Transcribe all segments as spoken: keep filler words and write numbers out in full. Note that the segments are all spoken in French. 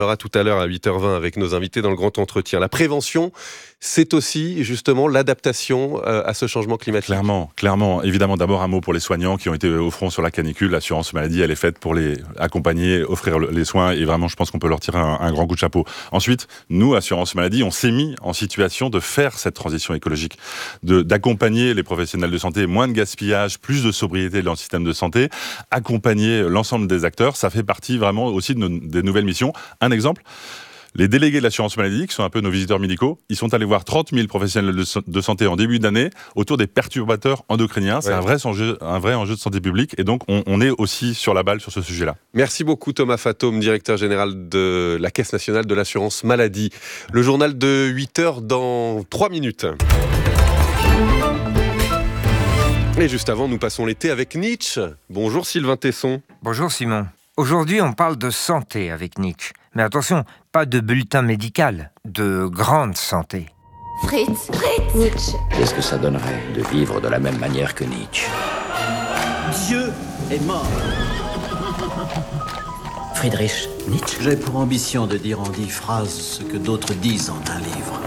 À tout à l'heure à huit heures vingt avec nos invités dans le grand entretien. La prévention, c'est aussi justement l'adaptation à ce changement climatique. Clairement, clairement. Évidemment, d'abord un mot pour les soignants qui ont été au front sur la canicule. L'assurance maladie, elle est faite pour les accompagner, offrir les soins et vraiment, je pense qu'on peut leur tirer un, un grand coup de chapeau. Ensuite, nous, assurance maladie, on s'est mis en situation de faire cette transition écologique, de, d'accompagner les professionnels de santé, moins de gaspillage, plus de sobriété dans le système de santé, accompagner l'ensemble des acteurs. Ça fait partie vraiment aussi de nos, des nouvelles missions. Un exemple, les délégués de l'assurance maladie, qui sont un peu nos visiteurs médicaux, ils sont allés voir trente mille professionnels de, so- de santé en début d'année autour des perturbateurs endocriniens. Ouais. C'est un vrai, enjeu, un vrai enjeu de santé publique et donc on, on est aussi sur la balle sur ce sujet-là. Merci beaucoup Thomas Fatome, directeur général de la Caisse nationale de l'assurance maladie. Le journal de huit heures dans trois minutes. Et juste avant, nous passons l'été avec Nietzsche. Bonjour Sylvain Tesson. Bonjour Simon. Aujourd'hui, on parle de santé avec Nietzsche. Mais attention, pas de bulletin médical, de grande santé. Fritz, Fritz, Nietzsche. Qu'est-ce que ça donnerait de vivre de la même manière que Nietzsche? Dieu est mort. Friedrich Nietzsche. J'ai pour ambition de dire en dix phrases ce que d'autres disent en un livre.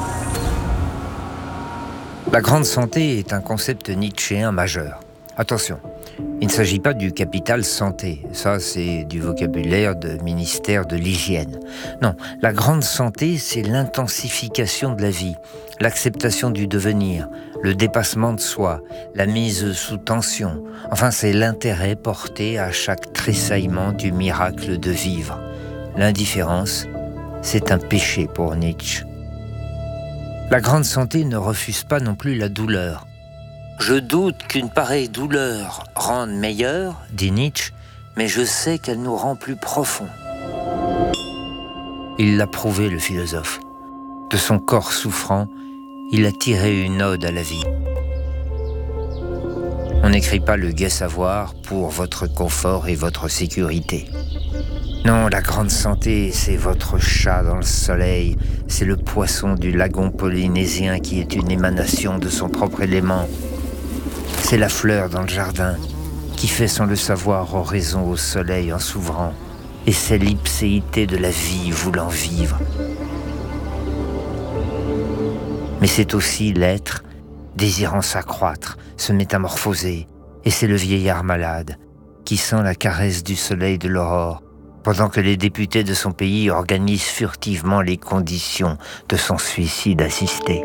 La grande santé est un concept nietzschéen majeur. Attention, il ne s'agit pas du capital santé. Ça, c'est du vocabulaire de ministère de l'hygiène. Non, la grande santé, c'est l'intensification de la vie, l'acceptation du devenir, le dépassement de soi, la mise sous tension. Enfin, c'est l'intérêt porté à chaque tressaillement du miracle de vivre. L'indifférence, c'est un péché pour Nietzsche. La grande santé ne refuse pas non plus la douleur. Je doute qu'une pareille douleur rende meilleur, dit Nietzsche, mais je sais qu'elle nous rend plus profonds. Il l'a prouvé, le philosophe. De son corps souffrant, il a tiré une ode à la vie. On n'écrit pas le gai savoir pour votre confort et votre sécurité. Non, la grande santé, c'est votre chat dans le soleil, c'est le poisson du lagon polynésien qui est une émanation de son propre élément. C'est la fleur dans le jardin qui fait sans le savoir oraison au soleil en s'ouvrant. Et c'est l'ipséité de la vie voulant vivre. Mais c'est aussi l'être désirant s'accroître, se métamorphoser. Et c'est le vieillard malade qui sent la caresse du soleil de l'aurore pendant que les députés de son pays organisent furtivement les conditions de son suicide assisté.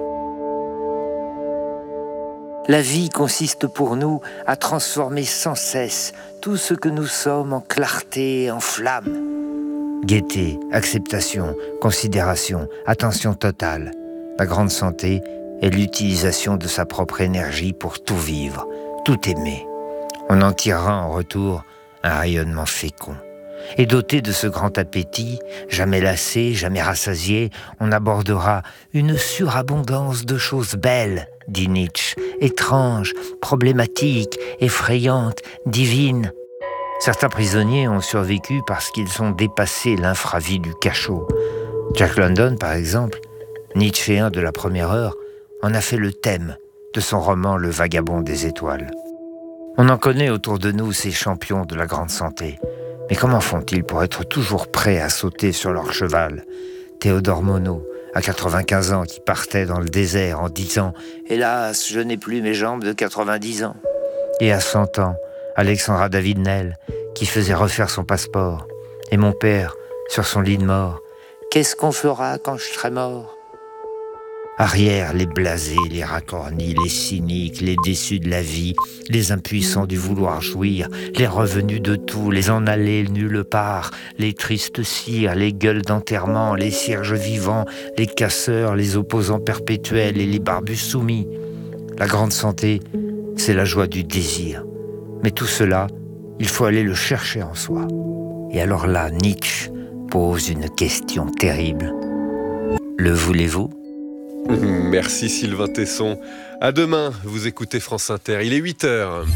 La vie consiste pour nous à transformer sans cesse tout ce que nous sommes en clarté, en flamme. Gaieté, acceptation, considération, attention totale. La grande santé est l'utilisation de sa propre énergie pour tout vivre, tout aimer. On en tirera en retour un rayonnement fécond. Et doté de ce grand appétit, jamais lassé, jamais rassasié, on abordera une surabondance de choses belles, dit Nietzsche, étranges, problématiques, effrayantes, divines. Certains prisonniers ont survécu parce qu'ils ont dépassé l'infravie du cachot. Jack London, par exemple, Nietzschéen de la première heure, en a fait le thème de son roman Le Vagabond des étoiles. On en connaît autour de nous ces champions de la grande santé. Mais comment font-ils pour être toujours prêts à sauter sur leur cheval? Théodore Monod, à quatre-vingt-quinze ans, qui partait dans le désert en disant « Hélas, je n'ai plus mes jambes de quatre-vingt-dix ans ». Et à cent ans, Alexandra David-Nel, qui faisait refaire son passeport. Et mon père, sur son lit de mort, « Qu'est-ce qu'on fera quand je serai mort ?» Arrière, les blasés, les racornis, les cyniques, les déçus de la vie, les impuissants du vouloir jouir, les revenus de tout, les en allés nulle part, les tristes cires, les gueules d'enterrement, les cierges vivants, les casseurs, les opposants perpétuels et les barbus soumis. La grande santé, c'est la joie du désir. Mais tout cela, il faut aller le chercher en soi. Et alors là, Nietzsche pose une question terrible. Le voulez-vous ? Merci Sylvain Tesson. À demain, vous écoutez France Inter. Il est huit heures.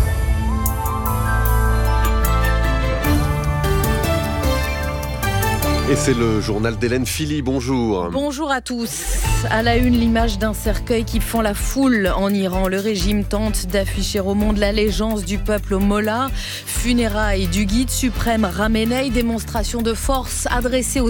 Et c'est le journal d'Hélène Philly. Bonjour. Bonjour à tous. À la une, l'image d'un cercueil qui fend la foule en Iran. Le régime tente d'afficher au monde l'allégeance du peuple au Mollah. Funérailles du guide suprême Ramenei. Démonstration de force adressée aux